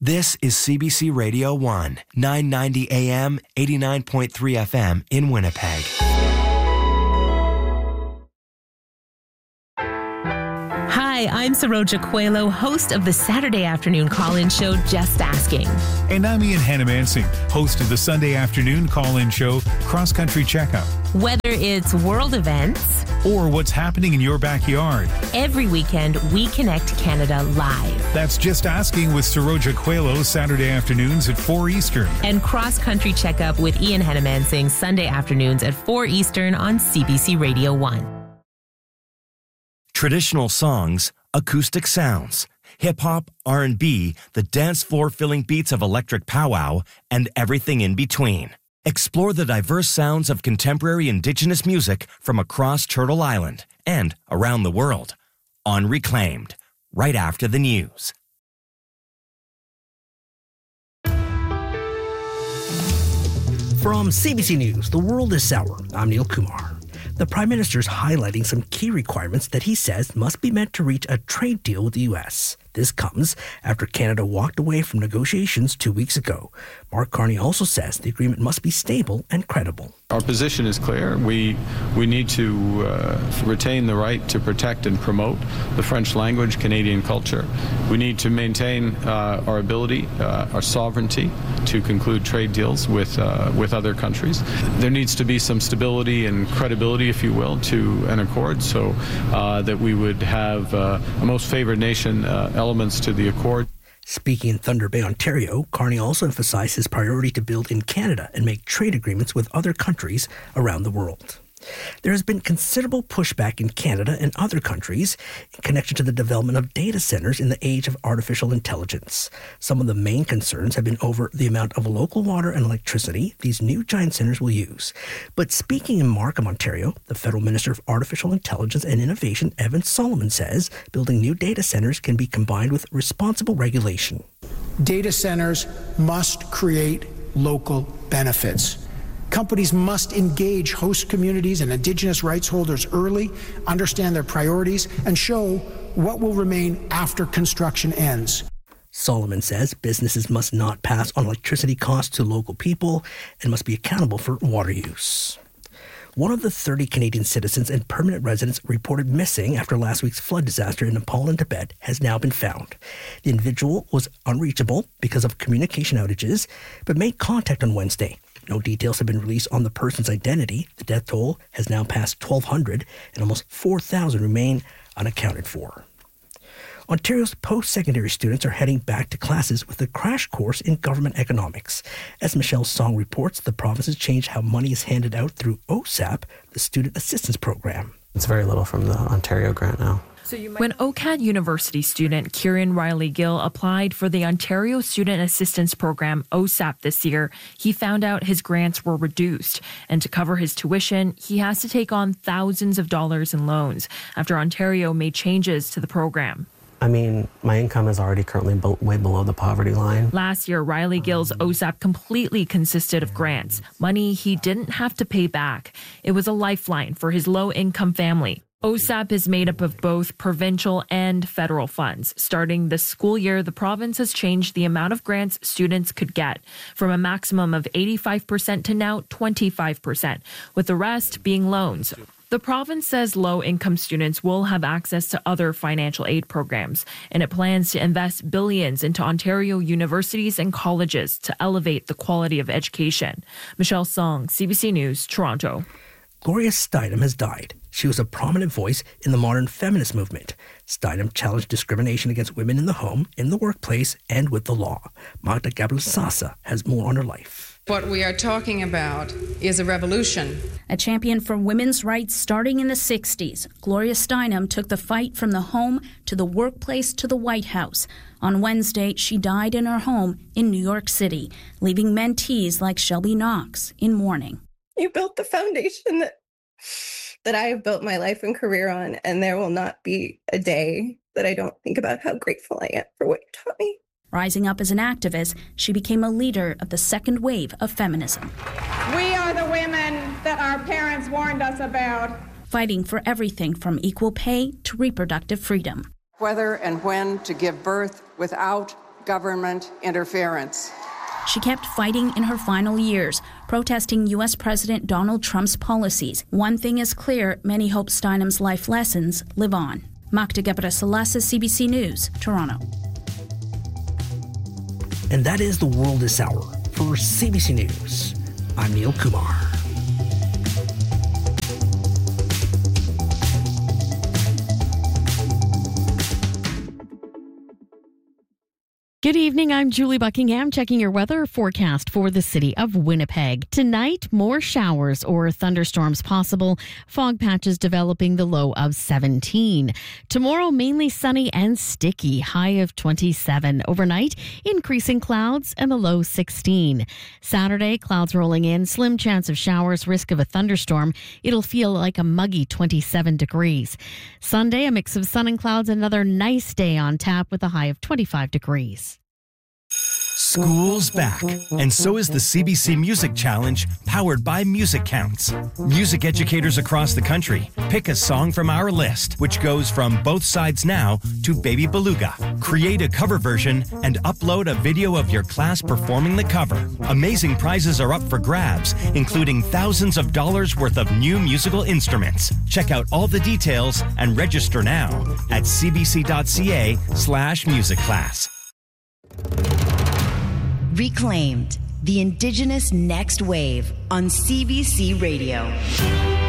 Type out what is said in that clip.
This is CBC Radio 1, 990 AM, 89.3 FM in Winnipeg. Hi, I'm Saroja Coelho, host of the Saturday afternoon call-in show, Just Asking. And I'm Ian Hannamansing, host of the Sunday afternoon call-in show, Cross Country Checkup. Whether it's world events or what's happening in your backyard, every weekend we connect Canada live. That's Just Asking with Saroja Coelho, Saturday afternoons at 4 Eastern. And Cross Country Checkup with Ian Hannamansing, Sunday afternoons at 4 Eastern on CBC Radio 1. Traditional songs, acoustic sounds, hip-hop, R&B, the dance floor-filling beats of electric powwow, and everything in between. Explore the diverse sounds of contemporary Indigenous music from across Turtle Island and around the world on Reclaimed, right after the news. From CBC News, The World is Sour. I'm Neil Kumar. The Prime Minister is highlighting some key requirements that he says must be met to reach a trade deal with the U.S. This comes after Canada walked away from negotiations 2 weeks ago. Mark Carney also says the agreement must be stable and credible. Our position is clear. We need to retain the right to protect and promote the French language, Canadian culture. We need to maintain our ability, our sovereignty to conclude trade deals with other countries. There needs to be some stability and credibility, if you will, to an accord so that we would have a most favored nation elements to the accord. Speaking in Thunder Bay, Ontario, Carney also emphasized his priority to build in Canada and make trade agreements with other countries around the world. There has been considerable pushback in Canada and other countries in connection to the development of data centers in the age of artificial intelligence. Some of the main concerns have been over the amount of local water and electricity these new giant centers will use. But speaking in Markham, Ontario, the Federal Minister of Artificial Intelligence and Innovation, Evan Solomon, says building new data centers can be combined with responsible regulation. Data centers must create local benefits. Companies must engage host communities and Indigenous rights holders early, understand their priorities, and show what will remain after construction ends. Solomon says businesses must not pass on electricity costs to local people and must be accountable for water use. One of the 30 Canadian citizens and permanent residents reported missing after last week's flood disaster in Nepal and Tibet has now been found. The individual was unreachable because of communication outages, but made contact on Wednesday. No details have been released on the person's identity. The death toll has now passed 1,200 and almost 4,000 remain unaccounted for. Ontario's post-secondary students are heading back to classes with a crash course in government economics. As Michelle Song reports, the province has changed how money is handed out through OSAP, the Student Assistance Program. It's very little from the Ontario grant now. When OCAD University student Kieran Riley Gill applied for the Ontario Student Assistance Program, OSAP, this year, he found out his grants were reduced. And to cover his tuition, he has to take on thousands of dollars in loans after Ontario made changes to the program. I mean, my income is already currently way below the poverty line. Last year, Riley Gill's OSAP completely consisted of grants, money he didn't have to pay back. It was a lifeline for his low-income family. OSAP is made up of both provincial and federal funds. Starting this school year, the province has changed the amount of grants students could get from a maximum of 85% to now 25%, with the rest being loans. The province says low-income students will have access to other financial aid programs, and it plans to invest billions into Ontario universities and colleges to elevate the quality of education. Michelle Song, CBC News, Toronto. Gloria Steinem has died. She was a prominent voice in the modern feminist movement. Steinem challenged discrimination against women in the home, in the workplace, and with the law. Magda Gabriel-Sasa has more on her life. What we are talking about is a revolution. A champion for women's rights starting in the 60s, Gloria Steinem took the fight from the home to the workplace to the White House. On Wednesday, she died in her home in New York City, leaving mentees like Shelby Knox in mourning. You built the foundation that I have built my life and career on, and there will not be a day that I don't think about how grateful I am for what you taught me. Rising up as an activist, she became a leader of the second wave of feminism. We are the women that our parents warned us about. Fighting for everything from equal pay to reproductive freedom. Whether and when to give birth without government interference. She kept fighting in her final years, protesting U.S. President Donald Trump's policies. One thing is clear, many hope Steinem's life lessons live on. Magda Gebrselassie, CBC News, Toronto. And that is the world this hour. For CBC News, I'm Neil Kumar. Good evening, I'm Julie Buckingham checking your weather forecast for the city of Winnipeg. Tonight, more showers or thunderstorms possible. Fog patches developing, the low of 17. Tomorrow, mainly sunny and sticky, high of 27. Overnight, increasing clouds and the low 16. Saturday, clouds rolling in, slim chance of showers, risk of a thunderstorm. It'll feel like a muggy 27 degrees. Sunday, a mix of sun and clouds, another nice day on tap with a high of 25 degrees. School's back, and so is the CBC Music Challenge, powered by Music Counts. Music educators across the country pick a song from our list, which goes from Both Sides Now to Baby Beluga. Create a cover version and upload a video of your class performing the cover. Amazing prizes are up for grabs, including thousands of dollars worth of new musical instruments. Check out all the details and register now at cbc.ca/musicclass. Reclaimed, the Indigenous Next Wave on CBC Radio.